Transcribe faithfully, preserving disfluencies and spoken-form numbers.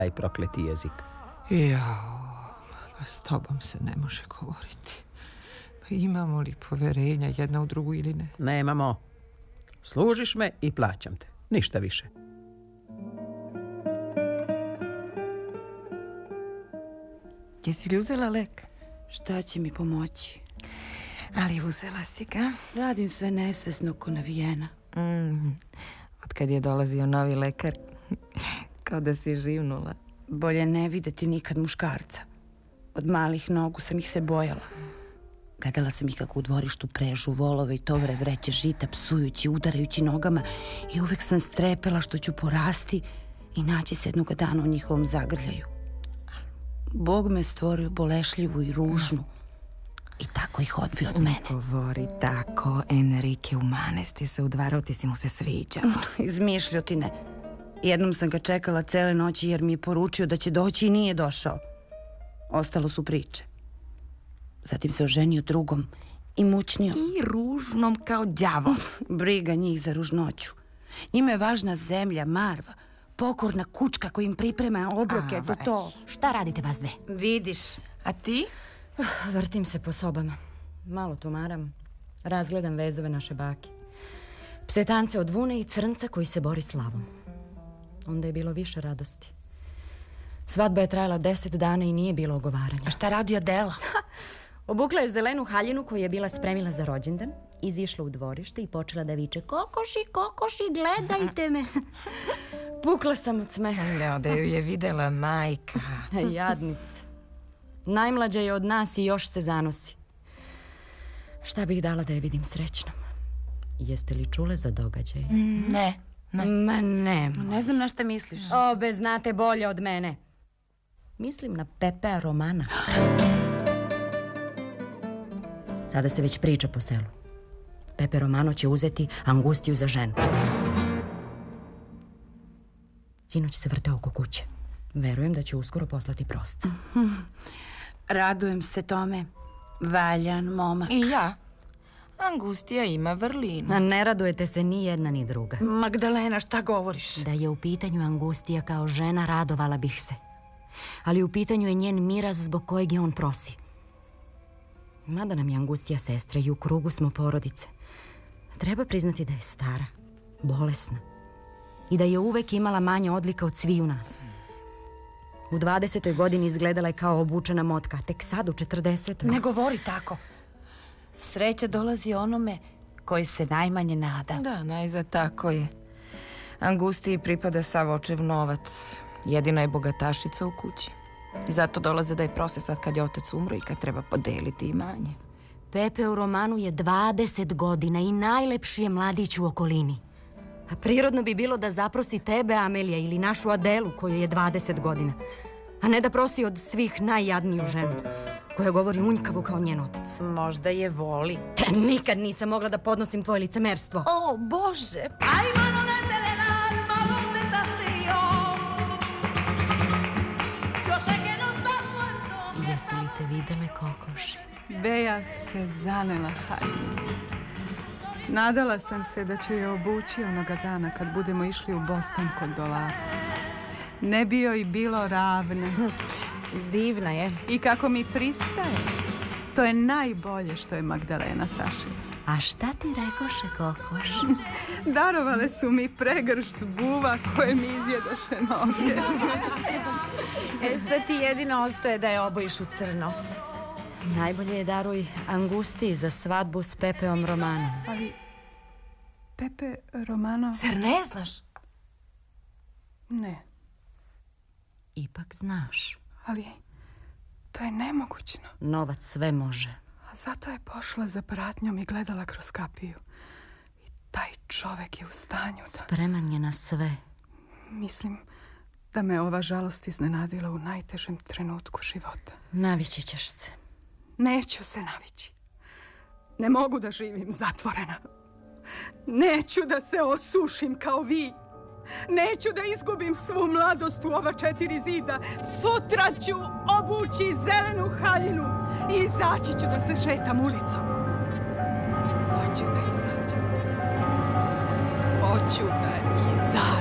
taj prokleti jezik. Jao, pa s tobom se ne može govoriti. Pa imamo li poverenja jedna u drugu ili ne? Nemamo. Služiš me i plaćam te. Ništa više. Jesi li uzela lek? Šta će mi pomoći? Ali uzela si ga. Radim sve nesvesno ko navijena. Mm. Od kad je dolazio novi lekar, kao da si živnula. Bolje ne videti nikad muškarca. Od malih nogu sam ih se bojala. Gledala sam ih kako u dvorištu prežu volove i tovare vreće žita, psujući, udarajući nogama, i uvek sam strepela što ću porasti i naći se jednoga dana u njihovom zagrljaju. Bog me stvorio bolešljivu i ružnu i tako ih odbio od mene. Govori tako, Enrique, umanesti se, udvarao ti si mu se sviđa. Izmišljotine. Jednom sam ga čekala cele noći jer mi je poručio da će doći i nije došao. Ostalo su priče. Zatim se oženio drugom i mučnio. I ružnom kao đavo. Briga njih za ružnoću. Njima je važna zemlja, marva, pokorna kučka koja im priprema obroke. A, to to. Šta radite vas dve? Vidiš. A ti? Vrtim se po sobama. Malo tumaram. Razgledam vezove naše bake. Psetance od vune i crnca koji se bori s lavom. Onda je bilo više radosti. Svadba je trajala deset dana i nije bilo ogovaranja. A šta radi Adela? Obukla je zelenu haljinu koju je bila spremila za rođendan, izišla u dvorište i počela da viče: kokoši, kokoši, gledajte me. Pukla sam od smeha. Ja, da ju je videla majka. Jadnica. Najmlađa je od nas i još se zanosi. Šta bih dala da je vidim srećnom? Jeste li čule za događaj? Ne. Ne. Ma ne. Ne znam na šta misliš. Obe znate bolje od mene. Mislim na Pepea Romana. Sada se već priča po selu. Pepe Romano će uzeti Angustiju za ženu. Sinoć se vrte oko kuće. Verujem da će uskoro poslati prosca. Radujem se tome. Valjan momak. I ja. Angustija ima vrlinu. A ne radujete se ni jedna ni druga. Magdalena, šta govoriš? Da je u pitanju Angustija kao žena, radovala bih se. Ali u pitanju je njen miraz zbog kojeg je on prosi. Mada nam je Angustija sestra i u krugu smo porodice. Treba priznati da je stara, bolesna i da je uvek imala manje odlika od sviju nas. U dvadesetoj godini izgledala je kao obučena motka, a tek sad u četrdesetoj. Ne govori tako. Sreća dolazi onome koji se najmanje nada. Da, najzad tako je. Angustiji pripada sav očev novac. Jedina je bogatašica u kući. I zato dolaze da je prose sad kad je otac umro i kad treba podeliti imanje. Pepe u Romanu je dvadeset godina i najlepši je mladić u okolini. A prirodno bi bilo da zaprosi tebe, Amelija, ili našu Adelu, koju je dvadeset godina. A ne da prosi od svih najjadniju ženu, koja govori unjkavo kao njen otac. Možda je voli. Te nikad nisam mogla da podnosim tvoje licemerstvo. O, Bože! Jesi li te videle, kokoši? Beja se zanela haljinu. Nadala sam se da će je obući onoga dana kad budemo išli u Boston kod Dolara. Ne bi joj bilo ravne. Divna je. I kako mi pristaje. To je najbolje što je Magdalena sašila. A šta ti rekoše, kokoš? Darovale su mi pregršt buva koje mi izjedoše noge. E, sad ti jedino ostaje da je obojiš u crno. Najbolje je daruj Angustiji za svadbu s Pepeom Romanom. Ali Pepe Romano... Zar ne znaš? Ne. Ipak znaš. Ali to je nemogućno. Novac sve može. A zato je pošla za pratnjom i gledala kroz kapiju. I taj čovek je u stanju da... Spreman je na sve. Mislim da me ova žalost iznenadila u najtežem trenutku života. Navići ćeš se. Neću se navići. Ne mogu da živim zatvorena. Neću da se osušim kao vi. Neću da izgubim svu mladost u ova četiri zida. Sutra ću obući zelenu haljinu i izaći ću da se šetam ulicom. Hoću da izađem. Hoću da izađem.